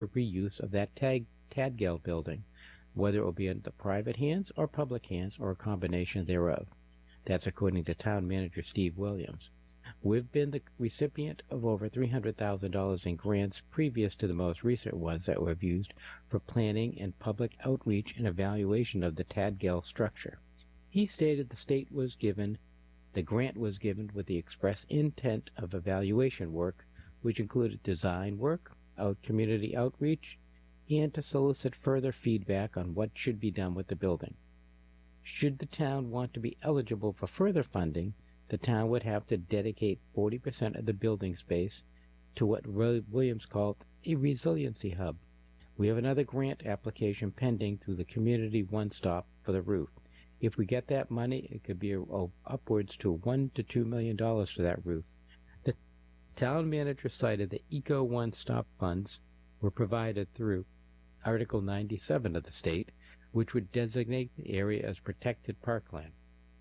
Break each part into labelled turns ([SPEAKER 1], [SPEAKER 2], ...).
[SPEAKER 1] reuse of that Tadgale building, whether it will be in the private hands or public hands or a combination thereof. That's according to Town Manager Steve Williams. We've been the recipient of over $300,000 in grants previous to the most recent ones that we've used for planning and public outreach and evaluation of the Tadgale structure. He stated the grant was given with the express intent of evaluation work, which included design work, community outreach, and to solicit further feedback on what should be done with the building. Should the town want to be eligible for further funding, the town would have to dedicate 40% of the building space to what Williams called a resiliency hub. We have another grant application pending through the Community One Stop for the roof. If we get that money, it could be upwards to $1 to $2 million for that roof. The town manager cited the Eco One Stop funds were provided through Article 97 of the state, which would designate the area as protected parkland.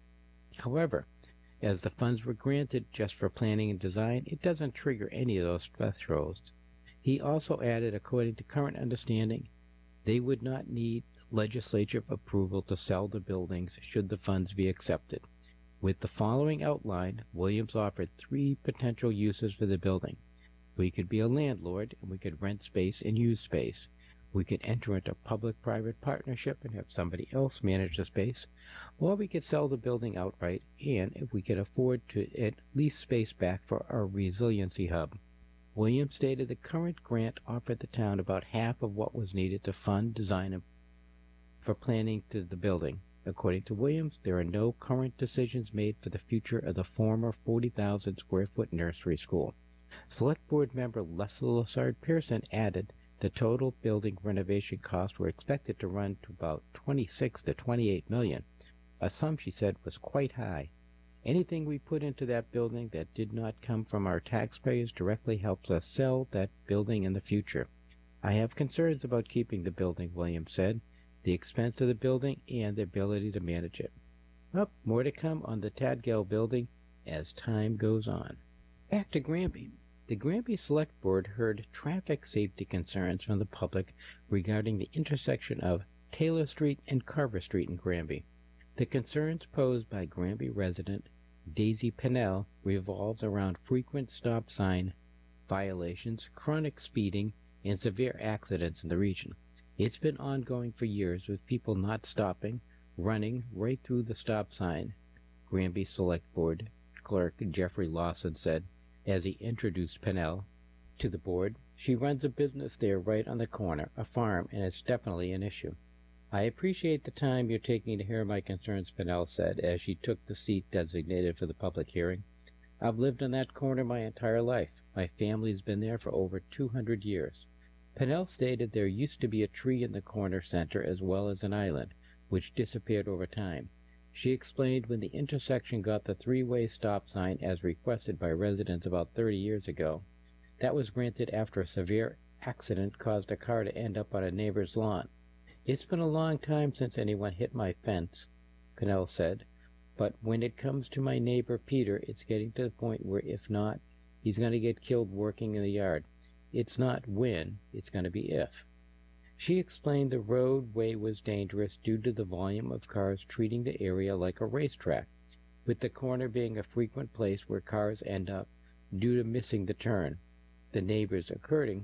[SPEAKER 1] However, as the funds were granted just for planning and design, it doesn't trigger any of those thresholds. He also added, according to current understanding, they would not need legislative approval to sell the buildings should the funds be accepted. With the following outline, Williams offered 3 potential uses for the building. We could be a landlord, and we could rent space and use space. We could enter into a public-private partnership and have somebody else manage the space, or we could sell the building outright, and if we could afford to at least space back for our resiliency hub. Williams stated the current grant offered the town about half of what was needed to fund design and for planning to the building. According to Williams, there are no current decisions made for the future of the former 40,000 square foot nursery school. Select Board member Leslie Lessard Pearson added the total building renovation costs were expected to run to about $26 to $28 million, a sum she said was quite high. Anything we put into that building that did not come from our taxpayers directly helps us sell that building in the future. I have concerns about keeping the building, Williams said, the expense of the building and the ability to manage it. Well, more to come on the Tadgale building as time goes on. Back to Granby. The Granby Select Board heard traffic safety concerns from the public regarding the intersection of Taylor Street and Carver Street in Granby. The concerns posed by Granby resident Daisy Pennell revolves around frequent stop sign violations, chronic speeding, and severe accidents in the region. It's been ongoing for years with people not stopping, running right through the stop sign, Granby Select Board Clerk Jeffrey Lawson said as he introduced Pennell to the board. She runs a business there right on the corner, a farm, and it's definitely an issue. I appreciate the time you're taking to hear my concerns, Pennell said as she took the seat designated for the public hearing. I've lived on that corner my entire life. My family's been there for over 200 years. Pennell stated there used to be a tree in the corner center as well as an island, which disappeared over time. She explained when the intersection got the 3-way stop sign as requested by residents about 30 years ago. That was granted after a severe accident caused a car to end up on a neighbor's lawn. It's been a long time since anyone hit my fence, Pennell said, but when it comes to my neighbor Peter, it's getting to the point where if not, he's going to get killed working in the yard. It's not when, it's going to be if. She explained the roadway was dangerous due to the volume of cars treating the area like a racetrack, with the corner being a frequent place where cars end up due to missing the turn. The neighbors, according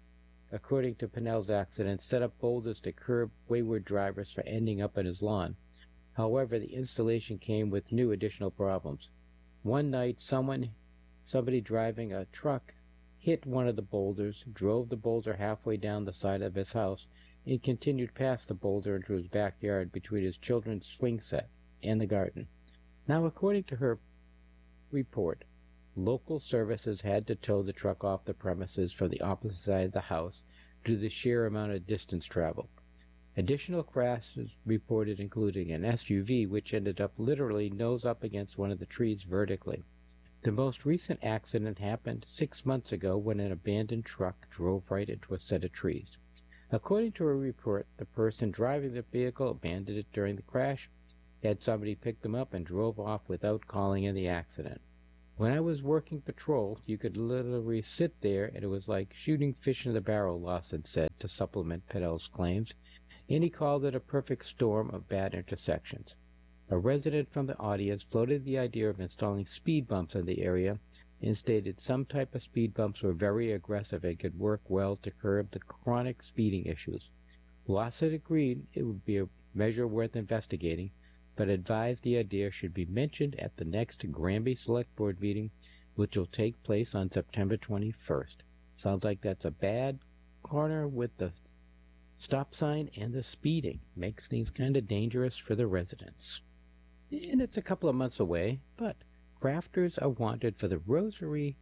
[SPEAKER 1] to Pennell's accident, set up boulders to curb wayward drivers for ending up on his lawn. However, the installation came with new additional problems. One night, somebody driving a truck hit one of the boulders, drove the boulder halfway down the side of his house, and continued past the boulder into his backyard between his children's swing set and the garden. Now, according to her report, local services had to tow the truck off the premises from the opposite side of the house due to the sheer amount of distance traveled. Additional crashes reported including an SUV which ended up literally nose up against one of the trees vertically. The most recent accident happened 6 months ago when an abandoned truck drove right into a set of trees. According to a report, the person driving the vehicle abandoned it during the crash, had somebody pick them up, and drove off without calling in the accident. When I was working patrol, you could literally sit there and it was like shooting fish in the barrel, Lawson said to supplement Pedel's claims, and he called it a perfect storm of bad intersections. A resident from the audience floated the idea of installing speed bumps in the area and stated some type of speed bumps were very aggressive and could work well to curb the chronic speeding issues. Lawson agreed it would be a measure worth investigating, but advised the idea should be mentioned at the next Granby Select Board meeting, which will take place on September 21st. Sounds like that's a bad corner with the stop sign and the speeding. Makes things kind of dangerous for the residents. And it's a couple of months away, but crafters are wanted for the Rosary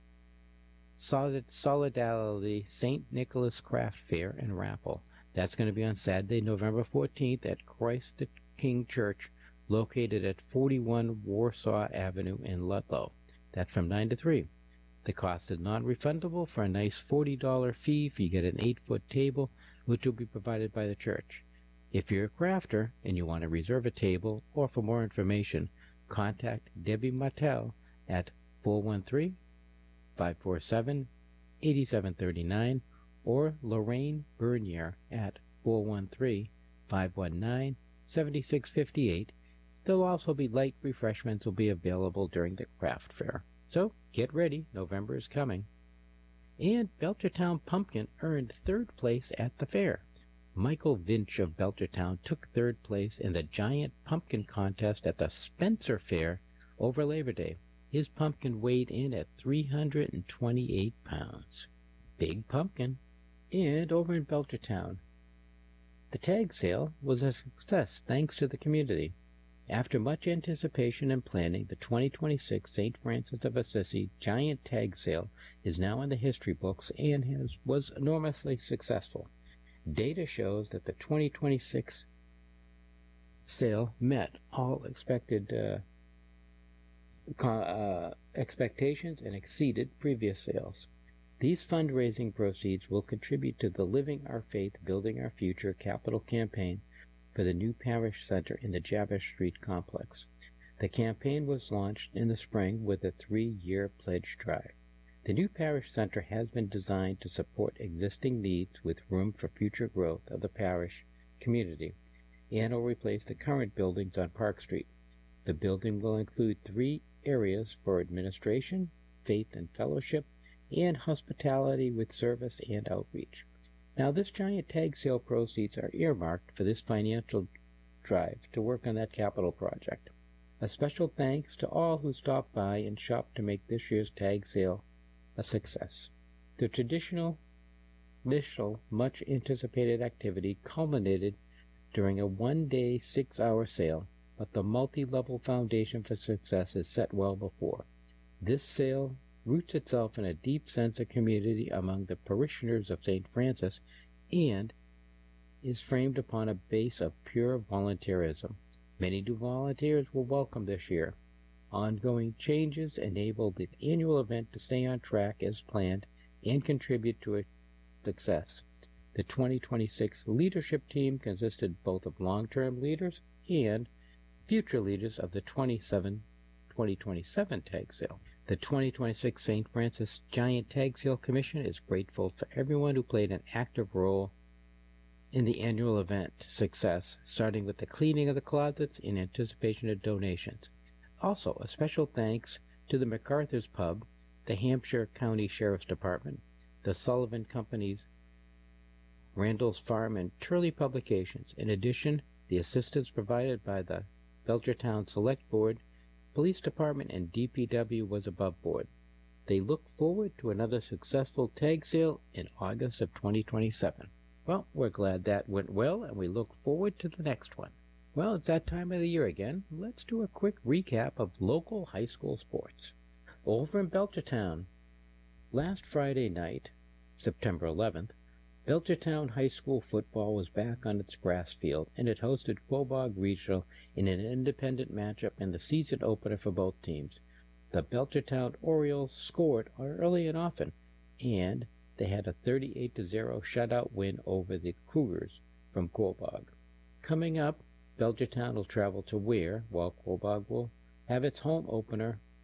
[SPEAKER 1] Solidarity St. Nicholas Craft Fair and Raffle. That's going to be on Saturday, November 14th at Christ the King Church, located at 41 Warsaw Avenue in Ludlow. That's from 9 to 3. The cost is non-refundable for a nice $40 fee if you get an 8-foot table, which will be provided by the church. If you're a crafter and you want to reserve a table, or for more information, contact Debbie Martel at 413-547-8739 or Lorraine Bernier at 413-519-7658. There'll also be light refreshments will be available during the craft fair. So get ready, November is coming. And Belchertown Pumpkin earned 3rd place at the fair. Michael Vinch of Belchertown took 3rd place in the Giant Pumpkin Contest at the Spencer Fair over Labor Day. His pumpkin weighed in at 328 pounds. Big pumpkin. And over in Belchertown, the tag sale was a success thanks to the community. After much anticipation and planning, the 2026 St. Francis of Assisi Giant Tag Sale is now in the history books and was enormously successful. Data shows that the 2026 sale met all expectations and exceeded previous sales. These fundraising proceeds will contribute to the Living Our Faith, Building Our Future capital campaign for the new parish center in the Javish Street complex. The campaign was launched in the spring with a 3-year pledge drive. The new parish center has been designed to support existing needs with room for future growth of the parish community and will replace the current buildings on Park Street. The building will include 3 areas for administration, faith and fellowship, and hospitality with service and outreach. Now, this giant tag sale proceeds are earmarked for this financial drive to work on that capital project. A special thanks to all who stopped by and shopped to make this year's tag sale a success. The traditional, initial, much-anticipated activity culminated during a 1-day, 6-hour sale, but the multi-level foundation for success is set well before. This sale roots itself in a deep sense of community among the parishioners of St. Francis and is framed upon a base of pure volunteerism. Many new volunteers were welcome this year. Ongoing changes enabled the annual event to stay on track as planned and contribute to its success. The 2026 leadership team consisted both of long-term leaders and future leaders of the 2027 tag sale. The 2026 St. Francis Giant Tag Sale Commission is grateful for everyone who played an active role in the annual event success, starting with the cleaning of the closets in anticipation of donations. Also, a special thanks to the MacArthur's Pub, the Hampshire County Sheriff's Department, the Sullivan Company's Randall's Farm, and Turley Publications. In addition, the assistance provided by the Belchertown Select Board, Police Department, and DPW was above board. They look forward to another successful tag sale in August of 2027. Well, we're glad that went well, and we look forward to the next one. Well, it's that time of the year again. Let's do a quick recap of local high school sports. Over in Belchertown, last Friday night, September 11th, Belchertown High School football was back on its grass field, and it hosted Quaboag Regional in an independent matchup in the season opener for both teams. The Belchertown Orioles scored early and often, and they had a 38-0 shutout win over the Cougars from Quaboag. Coming up, Belchertown will travel to Weir, while Quaboag will have its home opener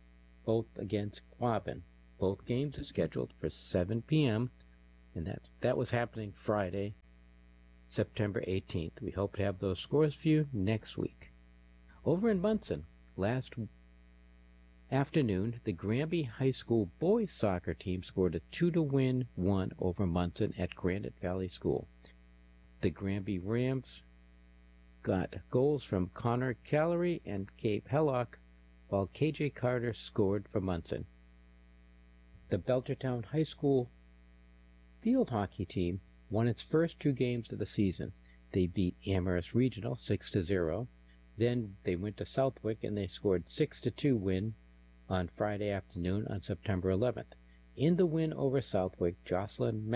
[SPEAKER 1] both against Quabbin. Both games are scheduled for 7 p.m., and that was happening Friday, September 18th. We hope to have those scores for you next week. Over in Munson, last afternoon, the Granby High School boys soccer team scored a 2-1 win over Munson at Granite Valley School. The Granby Rams got goals from Connor Callery and Gabe Hellock, while KJ Carter scored for Munson. The Belchertown High School field hockey team won its first 2 games of the season. They beat Amherst Regional 6-0. Then they went to Southwick and they scored 6-2 win on Friday afternoon on September 11th. In the win over Southwick, Jocelyn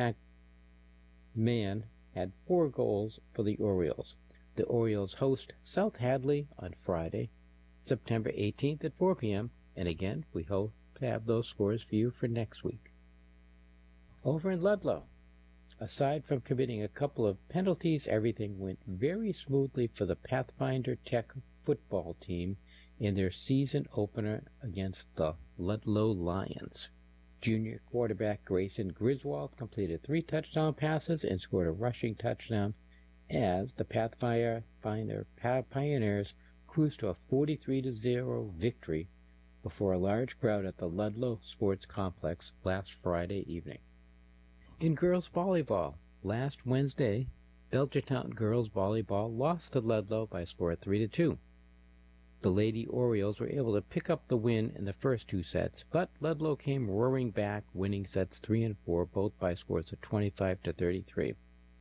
[SPEAKER 1] McMahon had 4 goals for the Orioles. The Orioles host South Hadley on Friday, September 18th at 4 p.m. And again, we hope to have those scores for you for next week. Over in Ludlow, aside from committing a couple of penalties, everything went very smoothly for the Pathfinder Tech football team in their season opener against the Ludlow Lions. Junior quarterback Grayson Griswold completed 3 touchdown passes and scored a rushing touchdown as the Pathfinder Pioneers cruised to a 43-0 victory before a large crowd at the Ludlow Sports Complex last Friday evening. In girls volleyball, last Wednesday, Belchertown girls volleyball lost to Ludlow by a score of 3-2. The Lady Orioles were able to pick up the win in the first 2 sets, but Ludlow came roaring back, winning sets 3 and 4, both by scores of 25-33.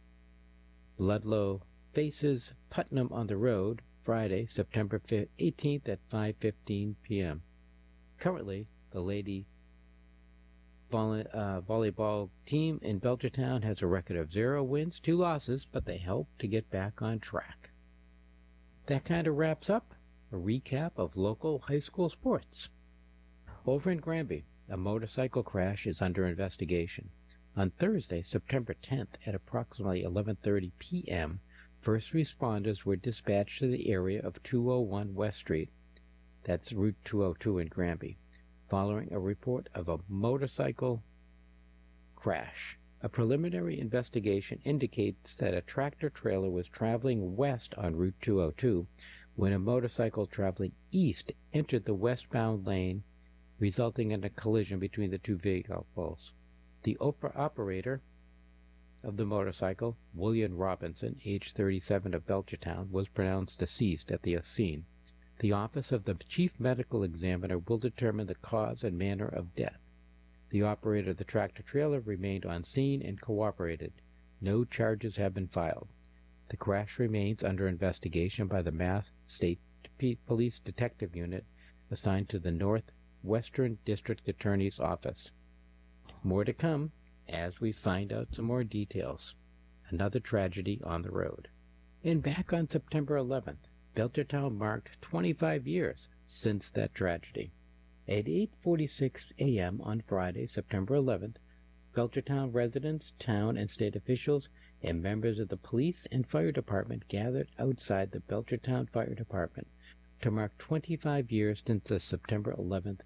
[SPEAKER 1] Ludlow faces Putnam on the road Friday, September 18th at 5:15 p.m. Currently, the Lady volleyball team in Belchertown has a record of 0 wins, 2 losses, but they hope to get back on track. That kind of wraps up a recap of local high school sports. Over in Granby, a motorcycle crash is under investigation. On Thursday, September 10th at approximately 11:30 p.m., first responders were dispatched to the area of 201 West Street, that's Route 202 in Granby, following a report of a motorcycle crash. A preliminary investigation indicates that a tractor-trailer was traveling west on Route 202 when a motorcycle traveling east entered the westbound lane, resulting in a collision between the 2 vehicles. The operator of the motorcycle, William Robinson, age 37 of Belchertown, was pronounced deceased at the scene. The Office of the Chief Medical Examiner will determine the cause and manner of death. The operator of the tractor-trailer remained on scene and cooperated. No charges have been filed. The crash remains under investigation by the Mass State Police Detective Unit assigned to the Northwestern District Attorney's Office. More to come as we find out some more details. Another tragedy on the road. And back on September 11th, Belchertown marked 25 years since that tragedy. At 8:46 a.m. on Friday, September 11th, Belchertown residents, town and state officials, and members of the police and fire department gathered outside the Belchertown Fire Department to mark 25 years since the September 11th,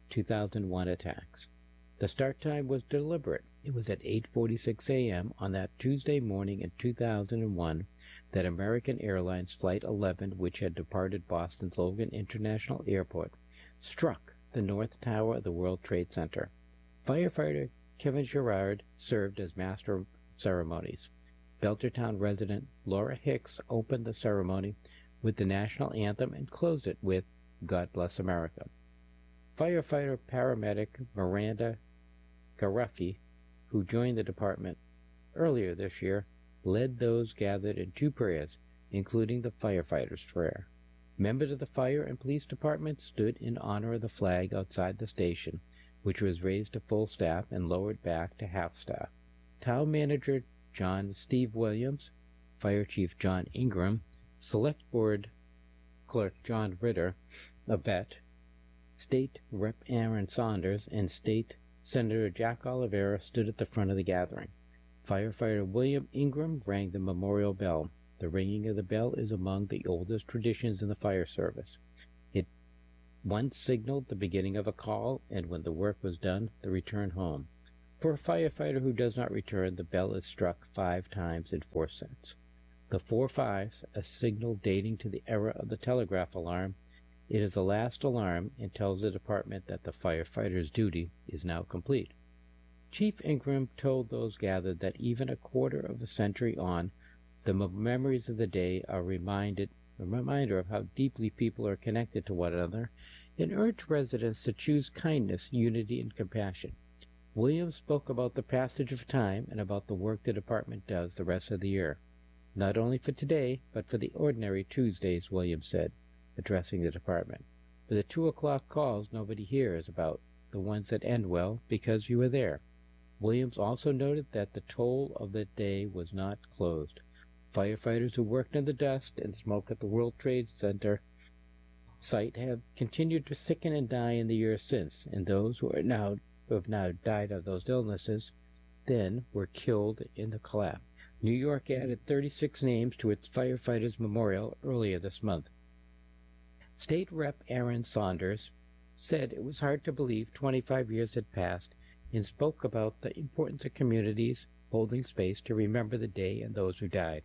[SPEAKER 1] 2001 attacks. The start time was deliberate. It was at 8:46 a.m. on that Tuesday morning in 2001 that American Airlines Flight 11, which had departed Boston's Logan International Airport, struck the North Tower of the World Trade Center. Firefighter Kevin Gerard served as master of ceremonies. Belchertown resident Laura Hicks opened the ceremony with the national anthem and closed it with God Bless America. Firefighter paramedic Miranda Garuffi, who joined the department earlier this year, led those gathered in 2 prayers, including the firefighters' prayer. Members of the fire and police departments stood in honor of the flag outside the station, which was raised to full staff and lowered back to half staff. Town manager Steve Williams, Fire Chief John Ingram, Select Board Clerk John Ritter, a vet, State Rep Aaron Saunders, and State Senator Jack Oliveira stood at the front of the gathering. Firefighter William Ingram rang the memorial bell. The ringing of the bell is among the oldest traditions in the fire service. It One signaled the beginning of a call, and when the work was done, the return home. For a firefighter who does not return, the bell is struck 5 times in 4 cents. The 4 fives, a signal dating to the era of the telegraph alarm. It is the last alarm and tells the department that the firefighter's duty is now complete. Chief Ingram told those gathered that even a quarter of a century on, the memories of the day are a reminder of how deeply people are connected to one another, and urged residents to choose kindness, unity, and compassion. Williams spoke about the passage of time and about the work the department does the rest of the year. Not only for today, but for the ordinary Tuesdays, Williams said, addressing the department. For the 2 o'clock calls nobody hears about, the ones that end well because you were there. Williams also noted that the toll of the day was not closed. Firefighters who worked in the dust and smoke at the World Trade Center site have continued to sicken and die in the years since, and those who have now died of those illnesses then were killed in the collapse. New York added 36 names to its firefighters' memorial earlier this month. State Rep. Aaron Saunders said it was hard to believe 25 years had passed and spoke about the importance of communities holding space to remember the day and those who died.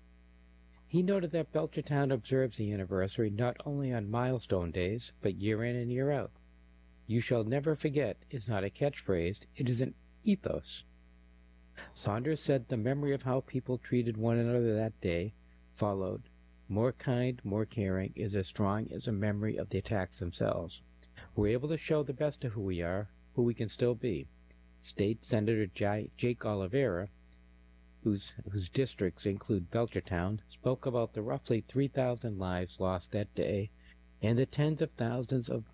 [SPEAKER 1] He noted that Belchertown observes the anniversary not only on milestone days, but year in and year out. You shall never forget is not a catchphrase, it is an ethos. Saunders said the memory of how people treated one another that day followed. More kind, more caring is as strong as a memory of the attacks themselves. We're able to show the best of who we are, who we can still be. State Senator Jake Oliveira, whose districts include Belchertown, spoke about the roughly 3,000 lives lost that day and the tens of thousands of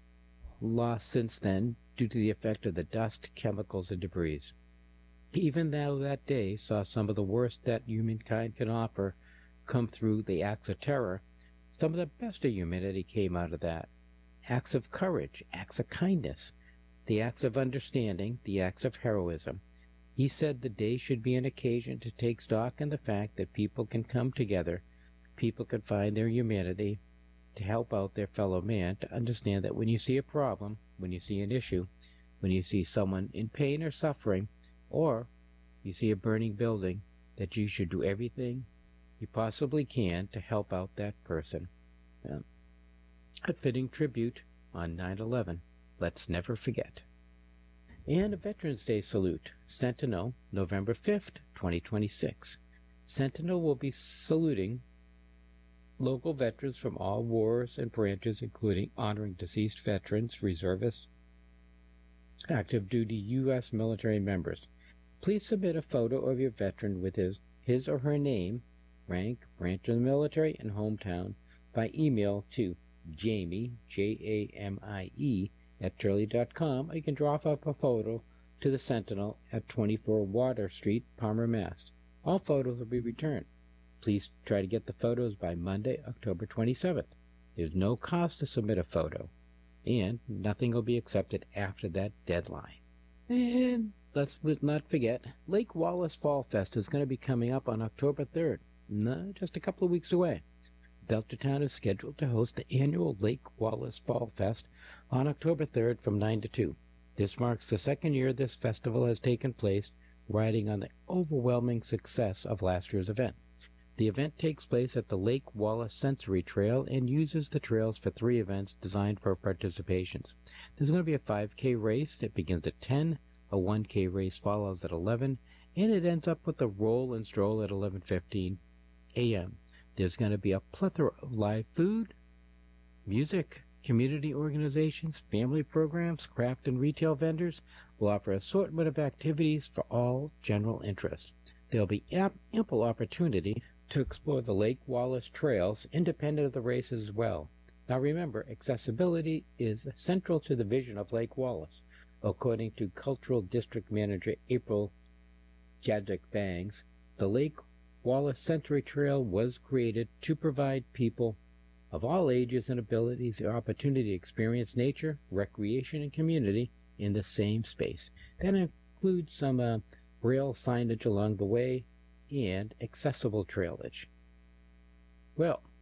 [SPEAKER 1] lost since then due to the effect of the dust, chemicals, and debris. Even though that day saw some of the worst that humankind can offer come through the acts of terror, some of the best of humanity came out of that. Acts of courage, acts of kindness, the acts of understanding, the acts of heroism. He said the day should be an occasion to take stock in the fact that people can come together, people can find their humanity, to help out their fellow man, to understand that when you see a problem, when you see an issue, when you see someone in pain or suffering, or you see a burning building, that you should do everything you possibly can to help out that person. A fitting tribute on 9/11. Let's never forget. And a Veterans Day salute. Sentinel, November 5th, 2026. Sentinel will be saluting local veterans from all wars and branches, including honoring deceased veterans, reservists, active duty U.S. military members. Please submit a photo of your veteran with his or her name, rank, branch of the military, and hometown by email to Jamie, Jamie, at Turley.com, or you can drop up a photo to the Sentinel at 24 Water Street, Palmer, Mass. All photos will be returned. Please try to get the photos by Monday, October 27th. There's no cost to submit a photo, and nothing will be accepted after that deadline. And let's not forget, Lake Wallace Fall Fest is going to be coming up on October 3rd, just a couple of weeks away. Belchertown is scheduled to host the annual Lake Wallace Fall Fest on October 3rd from 9 to 2. This marks the second year this festival has taken place, riding on the overwhelming success of last year's event. The event takes place at the Lake Wallace Sensory Trail and uses the trails for 3 events designed for participations. There's going to be a 5K race that begins at 10, a 1K race follows at 11, and it ends up with a roll and stroll at 11:15 a.m. There's going to be a plethora of live food, music, community organizations, family programs, craft and retail vendors will offer an assortment of activities for all general interest. There will be ample opportunity to explore the Lake Wallace trails independent of the race as well. Now remember, accessibility is central to the vision of Lake Wallace. According to Cultural District Manager April Jadwick Bangs, the Lake Wallace Sensory Trail was created to provide people of all ages and abilities the opportunity to experience nature, recreation, and community in the same space. That includes some braille signage along the way and accessible trailage. Well,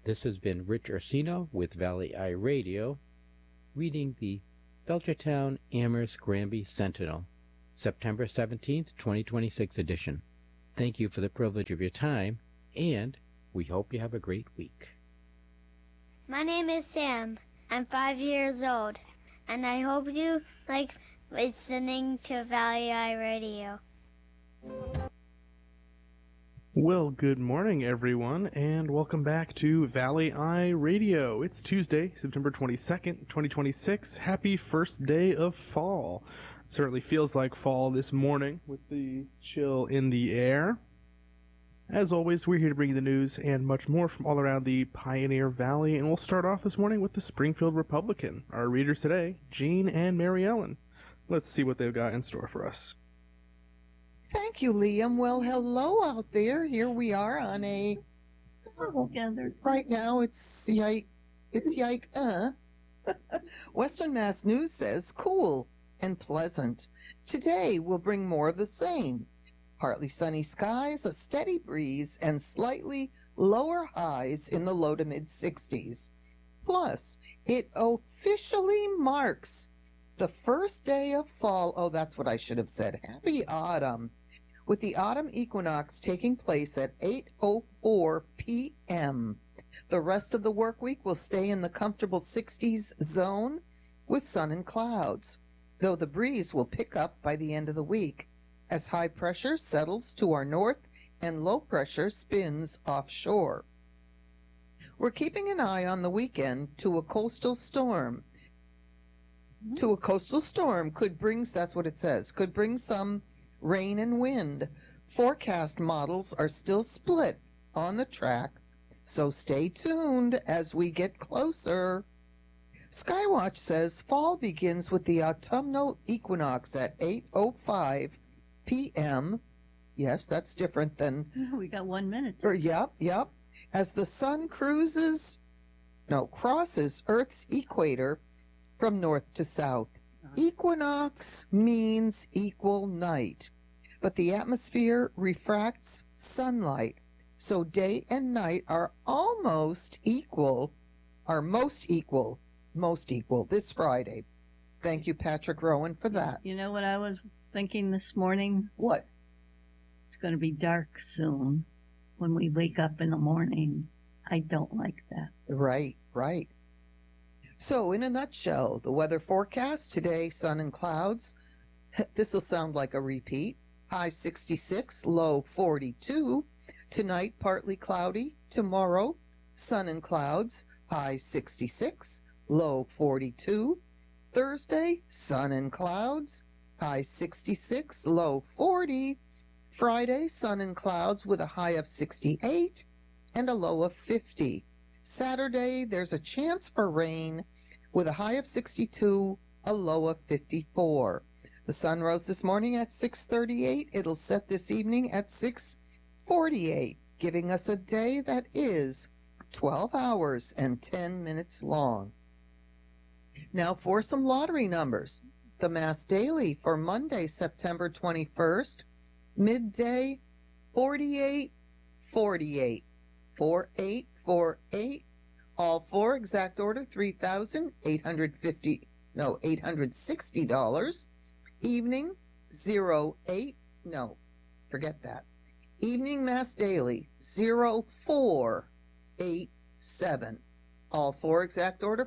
[SPEAKER 1] This has been Rich Ursino with Valley Eye Radio, reading the Belchertown Amherst Granby Sentinel, September 17th, 2026 edition. Thank you for the privilege of your time, and we hope you have a great week.
[SPEAKER 2] My name is Sam. I'm 5 years old, and I hope you like listening to Valley Eye Radio.
[SPEAKER 3] Well, good morning, everyone, and welcome back to Valley Eye Radio. It's Tuesday, September 22nd, 2026. Happy first day of fall. It certainly feels like fall this morning with the chill in the air. As always, we're here to bring you the news and much more from all around the Pioneer Valley, and we'll start off this morning with the Springfield Republican. Our readers today, Jean and Mary Ellen. Let's see what they've got in store for us.
[SPEAKER 4] Thank you, Liam. Well, hello out there. Here we are on a... Right now, it's yike. Western Mass News says cool and pleasant. Today, we'll bring more of the same. Partly sunny skies, a steady breeze, and slightly lower highs in the low to mid-60s. Plus, it officially marks the first day of fall. Oh, that's what I should have said. Happy autumn. With the autumn equinox taking place at 8:04 p.m. The rest of the work week will stay in the comfortable 60s zone with sun and clouds, though the breeze will pick up by the end of the week as high pressure settles to our north and low pressure spins offshore. We're keeping an eye on the weekend to a coastal storm. Could bring, that's what it says, could bring some rain and wind. Forecast models are still split on the track, so stay tuned as we get closer. Skywatch says fall begins with the autumnal equinox at 8:05 p.m. Yes, that's different than...
[SPEAKER 5] We got 1 minute.
[SPEAKER 4] Yep. As the sun crosses Earth's equator from north to south. Equinox means equal night, but the atmosphere refracts sunlight, so day and night are most equal this Friday. Thank you, Patrick Rowan, for that.
[SPEAKER 5] You know what I was thinking this morning?
[SPEAKER 4] What?
[SPEAKER 5] It's going to be dark soon when we wake up in the morning. I don't like that.
[SPEAKER 4] Right. So, in a nutshell, the weather forecast today, sun and clouds. This will sound like a repeat. High 66, low 42. Tonight, partly cloudy. Tomorrow, sun and clouds. High 66, low 42. Thursday, sun and clouds. High 66, low 40. Friday, sun and clouds with a high of 68 and a low of 50. Saturday, there's a chance for rain with a high of 62, a low of 54. The sun rose this morning at 6:38. It'll set this evening at 6:48, giving us a day that is 12 hours and 10 minutes long. Now for some lottery numbers. The Mass Daily for Monday, September 21st, midday 4848. 4848. All four, exact order $860. Evening 08. No, forget that. Evening Mass Daily 0487. All four, exact order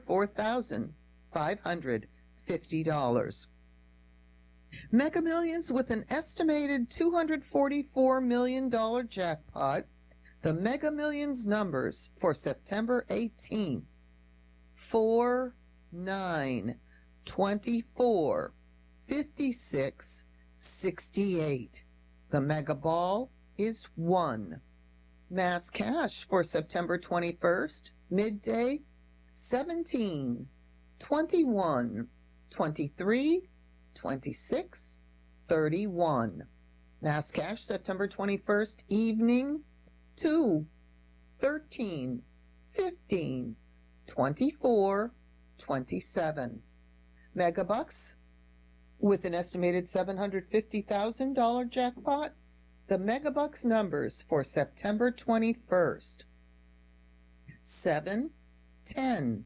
[SPEAKER 4] $4,550. Mega Millions with an estimated $244 million jackpot. The Mega Millions numbers for September 18th, 4, 9, 24, 56, 68. The Mega Ball is 1. Mass Cash for September 21st, midday, 17, 21, 23, 26, 31. Mass Cash September 21st, evening, 2, 13, 15, 24, 27. Megabucks with an estimated $750,000 jackpot. The Megabucks numbers for September 21st. 7, 10,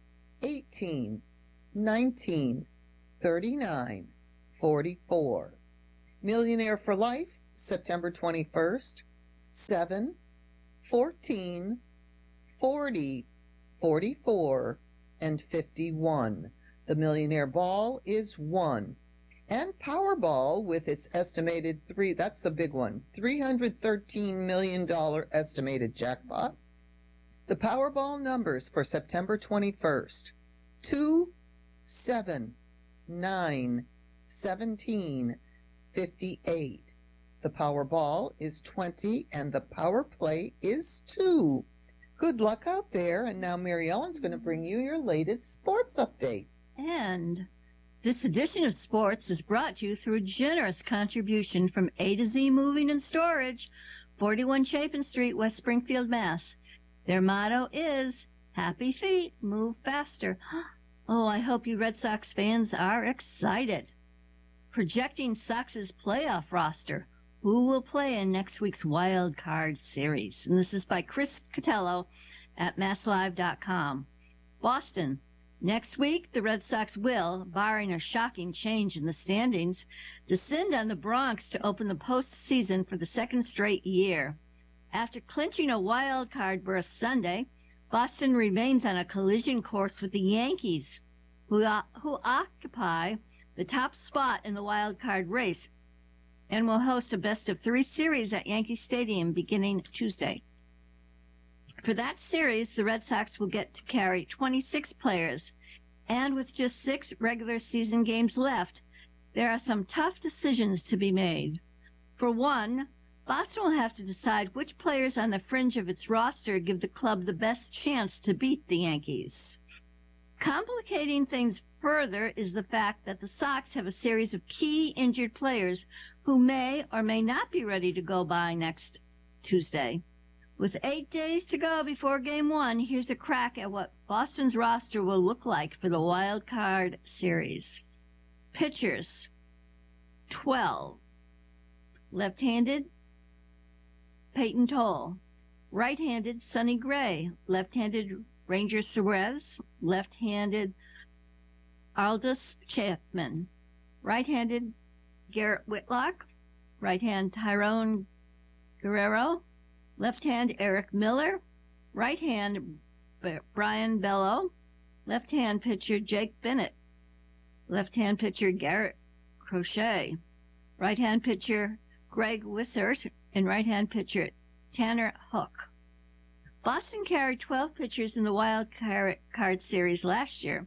[SPEAKER 4] 18, 19, 39, 44. Millionaire for Life, September 21st, 7, 14, 40, 44, and 51. The Millionaire Ball is 1. And Powerball, with its estimated that's the big one, $313 million estimated jackpot. The Powerball numbers for September 21st, 2, 7, 9, 17, 58. The Powerball is 20 and the Power Play is 2. Good luck out there. And now Mary Ellen's going to bring you your latest sports update.
[SPEAKER 5] And this edition of Sports is brought to you through a generous contribution from A to Z Moving and Storage, 41 Chapin Street, West Springfield, Mass. Their motto is, Happy Feet, Move Faster. Oh, I hope you Red Sox fans are excited. Projecting Sox's playoff roster. Who will play in next week's Wild Card Series? And this is by Chris Catello at MassLive.com. Boston. Next week, the Red Sox will, barring a shocking change in the standings, descend on the Bronx to open the postseason for the second straight year. After clinching a wild card berth Sunday, Boston remains on a collision course with the Yankees, who occupy the top spot in the wild card race and will host a best-of-3 series at Yankee Stadium beginning Tuesday. For that series, the Red Sox will get to carry 26 players, and with just 6 regular season games left, there are some tough decisions to be made. For one, Boston will have to decide which players on the fringe of its roster give the club the best chance to beat the Yankees. Complicating things further is the fact that the Sox have a series of key injured players who may or may not be ready to go by next Tuesday. With 8 days to go before Game 1, here's a crack at what Boston's roster will look like for the Wild Card Series. Pitchers, 12. Left-handed, Peyton Toll. Right-handed, Sonny Gray. Left-handed, Ranger Suarez. Left-handed, Aldous Chapman. Right-handed, Garrett Whitlock. Right-hand, Tyrone Guerrero. Left hand, Eric Miller. Right hand, Brian Bello. Left hand pitcher, Jake Bennett. Left hand pitcher, Garrett Crochet. Right hand pitcher, Greg Wissert. And right hand pitcher, Tanner Hook. Boston carried 12 pitchers in the Wild Card Series last year.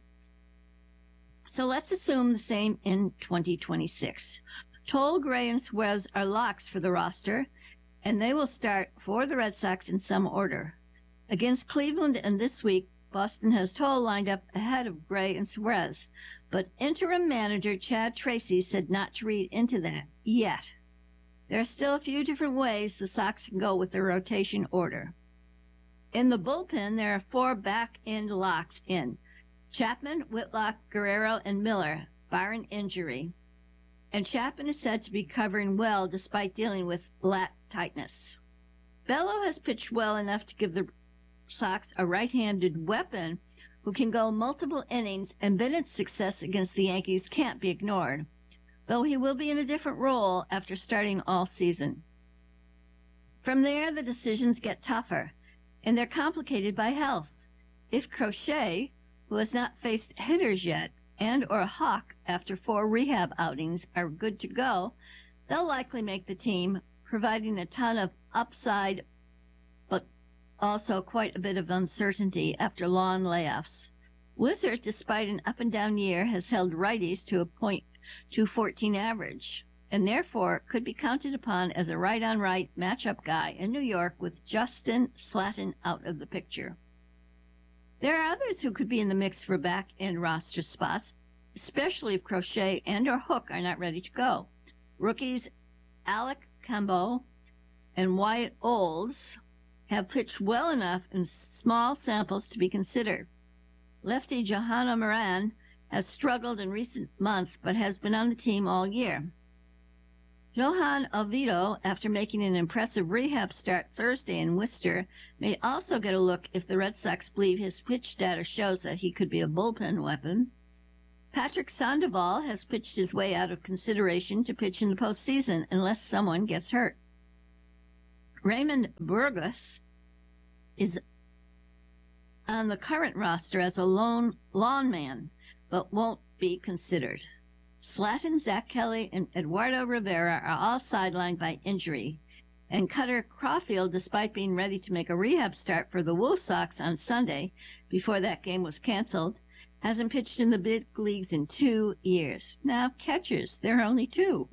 [SPEAKER 5] So let's assume the same in 2026. Toll, Gray, and Suarez are locks for the roster, and they will start for the Red Sox in some order. Against Cleveland and this week, Boston has Toll lined up ahead of Gray and Suarez, but interim manager Chad Tracy said not to read into that yet. There are still a few different ways the Sox can go with their rotation order. In the bullpen, there are 4 back-end locks in: Chapman, Whitlock, Guerrero, and Miller, barring injury. And Chapman is said to be covering well despite dealing with lat tightness. Bello has pitched well enough to give the Sox a right-handed weapon who can go multiple innings, and Bennett's success against the Yankees can't be ignored, though he will be in a different role after starting all season. From there, the decisions get tougher, and they're complicated by health. If Crochet, who has not faced hitters yet, and or Hawk after 4 rehab outings are good to go, they'll likely make the team, providing a ton of upside, but also quite a bit of uncertainty after long layoffs. Wissert, despite an up-and-down year, has held righties to a .214 average, and therefore could be counted upon as a right-on-right matchup guy in New York with Justin Slatton out of the picture. There are others who could be in the mix for back-end roster spots, especially if Crochet and or Hook are not ready to go. Rookies Alec Cambo and Wyatt Olds have pitched well enough in small samples to be considered. Lefty Johanna Moran has struggled in recent months but has been on the team all year. Johan Oviedo, after making an impressive rehab start Thursday in Worcester, may also get a look if the Red Sox believe his pitch data shows that he could be a bullpen weapon. Patrick Sandoval has pitched his way out of consideration to pitch in the postseason unless someone gets hurt. Raymond Burgos is on the current roster as a lone lawn man, but won't be considered. Slatton, Zach Kelly, and Eduardo Rivera are all sidelined by injury, and Cutter Crawfield, despite being ready to make a rehab start for the Wolf Sox on Sunday before that game was canceled, hasn't pitched in the big leagues in 2 years. Now, catchers, there are only 2.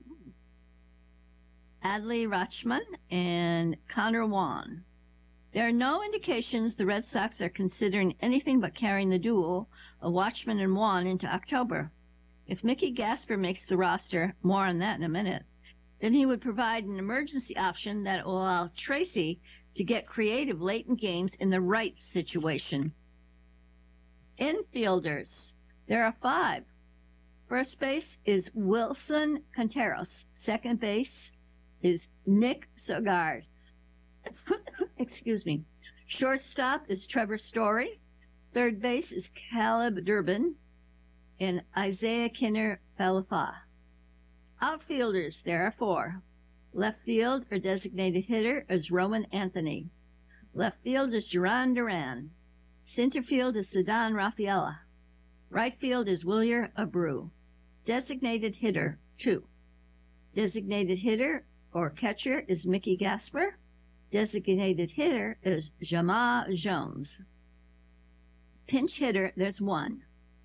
[SPEAKER 5] Adley Rutschman and Connor Juan. There are no indications the Red Sox are considering anything but carrying the duo of Watchman and Juan into October. If Mickey Gasper makes the roster, more on that in a minute, then he would provide an emergency option that will allow Tracy to get creative late in games in the right situation. Infielders. There are 5. First base is Wilson Contreras. Second base is Nick Sogard. Excuse me. Shortstop is Trevor Story. Third base is Caleb Durbin and Isaiah Kinner-Falefa. Outfielders, there are 4. Left field or designated hitter is Roman Anthony. Left field is Duran Duran. Center field is Ceddanne Rafaela. Right field is Wilyer Abreu. Designated hitter, 2. Designated hitter or catcher is Mickey Gasper. Designated hitter is Jamal Jones. Pinch hitter, there's 1.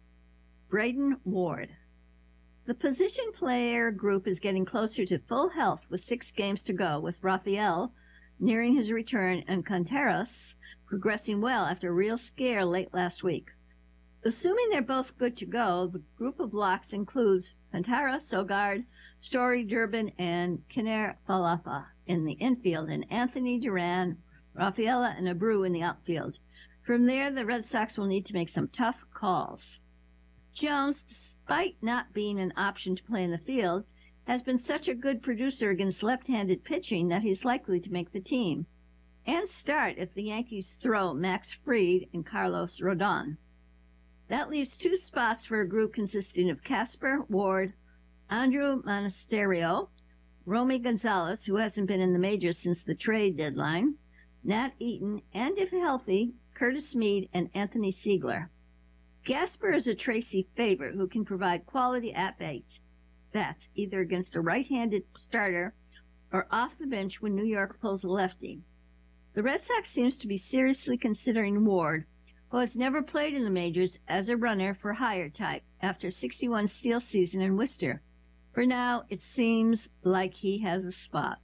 [SPEAKER 5] Braden Ward. The position player group is getting closer to full health with 6 games to go, with Rafael nearing his return and Contreras progressing well after a real scare late last week. Assuming they're both good to go, the group of locks includes Contreras, Sogard, Story, Durbin, and Kinner-Falefa in the infield, and Anthony, Duran, Rafaela, and Abreu in the outfield. From there, the Red Sox will need to make some tough calls. Jones, despite not being an option to play in the field, has been such a good producer against left-handed pitching that he's likely to make the team and start if the Yankees throw Max Fried and Carlos Rodon. That leaves 2 spots for a group consisting of Casper, Ward, Andrew Monasterio, Romy Gonzalez, who hasn't been in the majors since the trade deadline, Nat Eaton, and if healthy, Curtis Mead and Anthony Siegler. Gasper is a Tracy favorite who can provide quality at-bats, either against a right-handed starter or off the bench when New York pulls a lefty. The Red Sox seems to be seriously considering Ward, who has never played in the majors, as a runner for hire type after 61 steal season in Worcester. For now, it seems like he has a spot.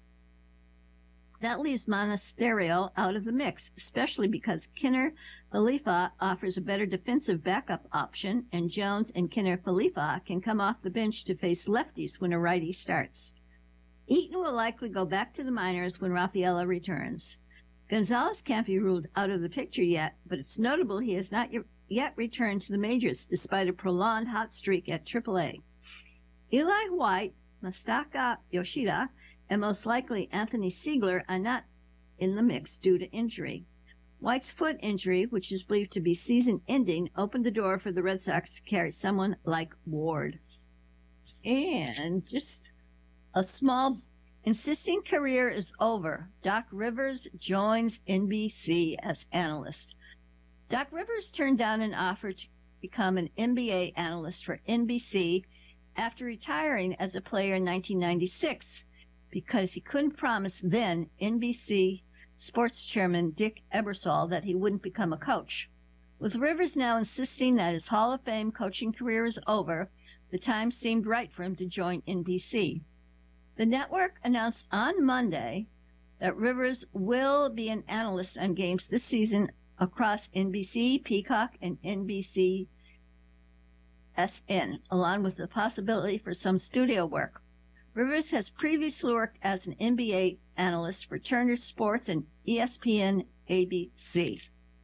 [SPEAKER 5] That leaves Monasterio out of the mix, especially because Kinner-Falefa offers a better defensive backup option, and Jones and Kinner-Falefa can come off the bench to face lefties when a righty starts. Eaton will likely go back to the minors when Rafaela returns. Gonzalez can't be ruled out of the picture yet, but it's notable he has not yet returned to the majors despite a prolonged hot streak at AAA. Eli White, Masataka Yoshida, and most likely Anthony Siegler are not in the mix due to injury. White's foot injury, which is believed to be season-ending, opened the door for the Red Sox to carry someone like Ward. And just a small insisting career is over. Doc Rivers joins NBC as analyst. Doc Rivers turned down an offer to become an NBA analyst for NBC after retiring as a player in 1996 because he couldn't promise then NBC sports chairman Dick Ebersol that he wouldn't become a coach. With Rivers now insisting that his Hall of Fame coaching career is over, the time seemed right for him to join NBC. The network announced on Monday that Rivers will be an analyst on games this season across NBC, Peacock, and NBC SN, along with the possibility for some studio work. Rivers has previously worked as an NBA analyst for Turner Sports and ESPN ABC.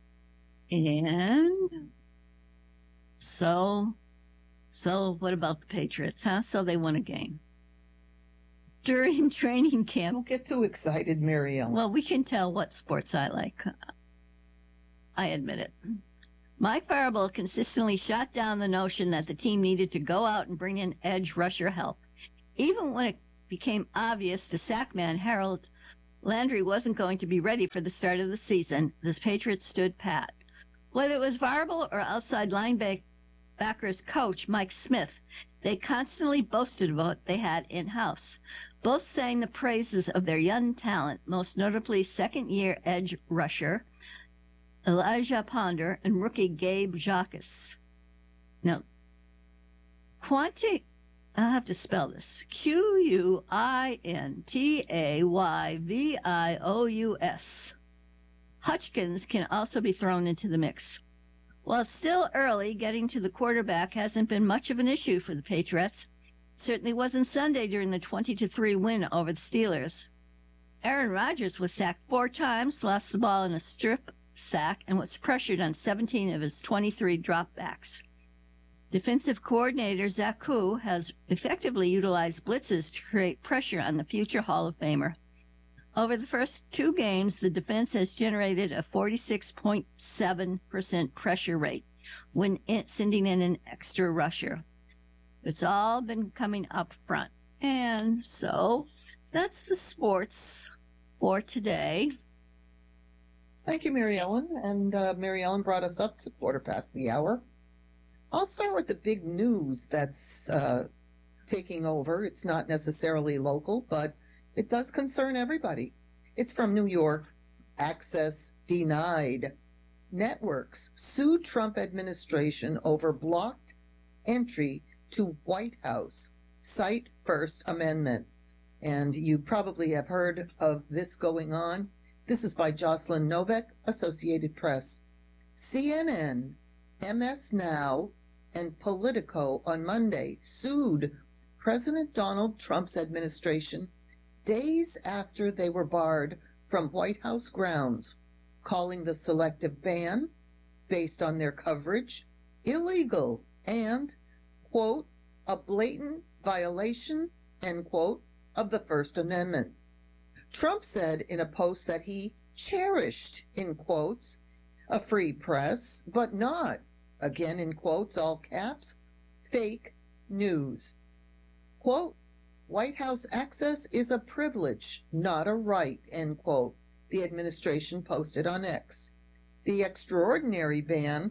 [SPEAKER 5] And so what about the Patriots, huh? So they won a game. During training camp,
[SPEAKER 4] Don't get too excited, Mary Ellen.
[SPEAKER 5] well, we can tell what sports I like. I admit it. Mike Farrell consistently shot down the notion that the team needed to go out and bring in edge rusher help. Even when it became obvious to sackman Harold Landry wasn't going to be ready for the start of the season, the Patriots stood pat. Whether it was Variable or outside linebackers coach Mike Smith, they constantly boasted about what they had in-house. Both sang the praises of their young talent, most notably second-year edge rusher Elijah Ponder and rookie Gabe Jacques. Now, I'll have to spell this. Quintayvious. Hutchkins can also be thrown into the mix. While it's still early, getting to the quarterback hasn't been much of an issue for the Patriots. Certainly wasn't Sunday during the 20-3 win over the Steelers. Aaron Rodgers was sacked 4 times, lost the ball in a strip sack, and was pressured on 17 of his 23 dropbacks. Defensive coordinator Zach Koo has effectively utilized blitzes to create pressure on the future Hall of Famer. Over the first 2 games, the defense has generated a 46.7% pressure rate when sending in an extra rusher. It's all been coming up front. And so that's the sports for today.
[SPEAKER 4] Thank you, Mary Ellen. And Mary Ellen brought us up to 1:15. I'll start with the big news that's taking over. It's not necessarily local, but it does concern everybody. It's from New York. Access denied. Networks sue Trump administration over blocked entry to White House. Cite First Amendment. And you probably have heard of this going on. This is by Jocelyn Novak, Associated Press. CNN, MS Now, and Politico on Monday sued President Donald Trump's administration days after they were barred from White House grounds, calling the selective ban, based on their coverage, illegal and, quote, a blatant violation, end quote, of the First Amendment. Trump said in a post that he cherished, in quotes, a free press, but not, again in quotes, all caps, fake news. Quote, White House access is a privilege, not a right, end quote, the administration posted on X. The extraordinary ban,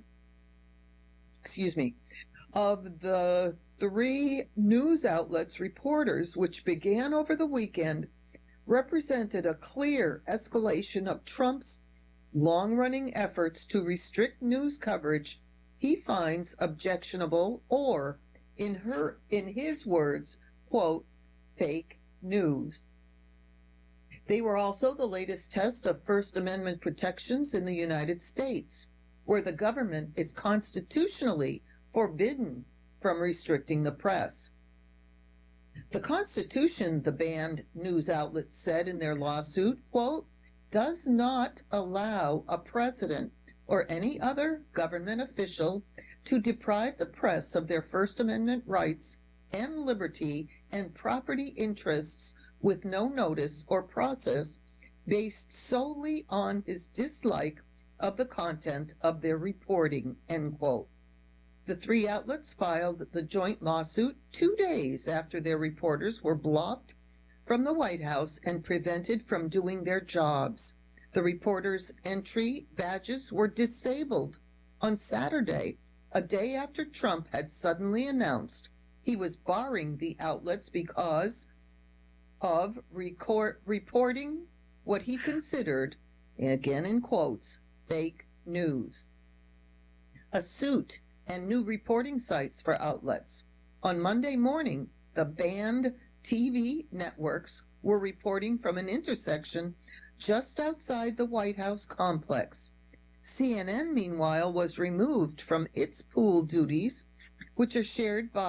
[SPEAKER 4] of the 3 news outlets' reporters, which began over the weekend, represented a clear escalation of Trump's long-running efforts to restrict news coverage he finds objectionable or, in his words, quote, fake news. They were also the latest test of First Amendment protections in the United States, where the government is constitutionally forbidden from restricting the press. The Constitution, the banned news outlets said in their lawsuit, quote, does not allow a president or any other government official to deprive the press of their First Amendment rights and liberty and property interests with no notice or process based solely on his dislike of the content of their reporting, end quote. The 3 outlets filed the joint lawsuit 2 days after their reporters were blocked from the White House and prevented from doing their jobs. The reporters' entry badges were disabled on Saturday, a day after Trump had suddenly announced he was barring the outlets because of reporting what he considered, again in quotes, fake news. A suit and new reporting sites for outlets. On Monday morning, the banned TV networks were reporting from an intersection just outside the White House complex. CNN, meanwhile, was removed from its pool duties, which are shared by